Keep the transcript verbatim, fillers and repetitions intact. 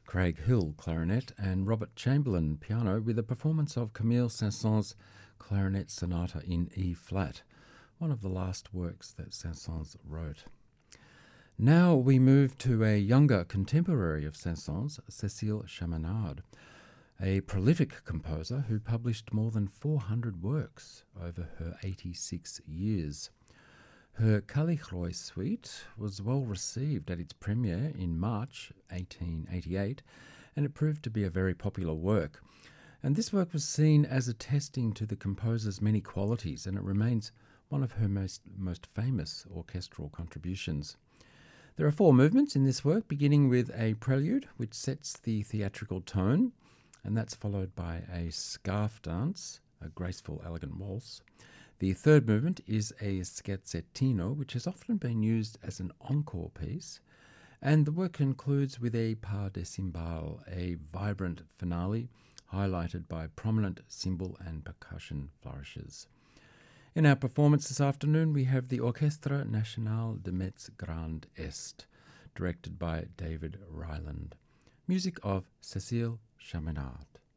Craig Hill, clarinet, and Robert Chamberlain, piano, with a performance of Camille Saint-Saëns' Clarinet Sonata in E-flat, one of the last works that Saint-Saëns wrote. Now we move to a younger contemporary of Saint-Saëns, Cécile Chaminade, a prolific composer who published more than four hundred works over her eighty-six years. Her Calichroi suite was well received at its premiere in March eighteen eighty-eight, and it proved to be a very popular work. And this work was seen as attesting to the composer's many qualities, and it remains one of her most, most famous orchestral contributions. There are four movements in this work, beginning with a prelude, which sets the theatrical tone, and that's followed by a scarf dance, a graceful, elegant waltz. The third movement is a scherzettino, which has often been used as an encore piece, and the work concludes with a pas de cymbale, a vibrant finale highlighted by prominent cymbal and percussion flourishes. In our performance this afternoon, we have the Orchestre National de Metz Grand Est, directed by David Ryland. Music of Cécile Chaminade.